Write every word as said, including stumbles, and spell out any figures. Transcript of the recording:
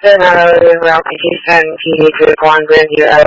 Hello, welcome to Sun T V Group One Review of